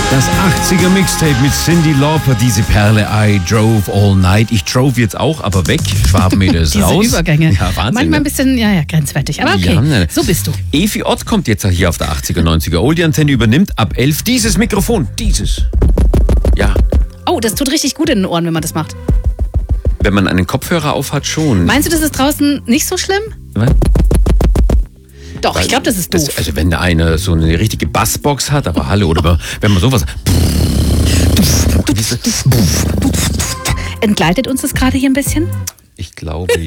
Das 80er Mixtape mit Cyndi Lauper, diese Perle. I drove all night. Ich drove jetzt auch, aber weg. Schwabenmeter ist Diese raus. Übergänge. Ja, Wahnsinn. Manchmal ein bisschen, grenzwertig. Aber okay, Ja, ne. so bist du. Evi Ott kommt jetzt hier auf der 80er, 90er Oldie-Antenne, übernimmt ab 11 dieses Mikrofon. Dieses. Ja, Oh, das tut richtig gut in den Ohren, wenn man das macht. wenn man einen Kopfhörer auf hat, schon. Meinst du, das ist draußen nicht so schlimm? Was? Doch, ich glaube, das ist doof. Also wenn einer so eine richtige Bassbox hat, aber hallo, oder wenn man sowas... Entgleitet uns das gerade hier ein bisschen? Ich glaube,